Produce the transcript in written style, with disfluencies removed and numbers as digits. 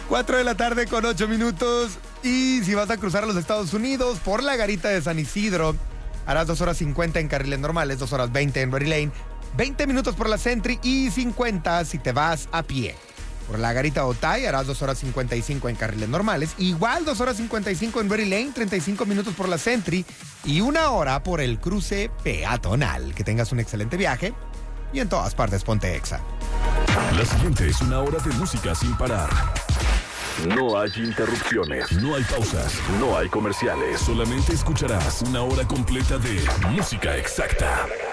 4 de la tarde con 8 minutos. Y si vas a cruzar a los Estados Unidos por la garita de San Isidro, harás 2 horas 50 en carriles normales, 2 horas 20 en Ready Lane, 20 minutos por la Sentry y 50 si te vas a pie. Por la garita Otay harás 2 horas 55 en carriles normales, igual 2 horas 55 en Ready Lane, 35 minutos por la Sentry y 1 hora por el cruce peatonal. Que tengas un excelente viaje y en todas partes ponte Exa. La siguiente es 1 hora de música sin parar. No hay interrupciones, no hay pausas, no hay comerciales. Solamente escucharás 1 hora completa de música exacta.